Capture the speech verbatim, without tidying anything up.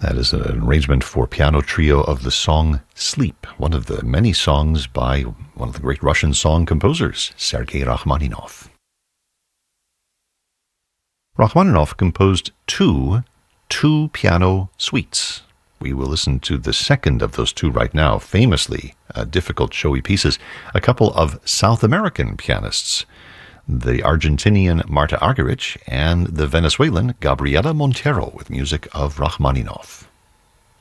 That is an arrangement for piano trio of the song Sleep, one of the many songs by one of the great Russian song composers, Sergei Rachmaninoff. Rachmaninoff composed two two-piano suites. We will listen to the second of those two right now, famously uh, difficult, showy pieces, a couple of South American pianists, the Argentinian Marta Argerich and the Venezuelan Gabriela Montero with music of Rachmaninoff.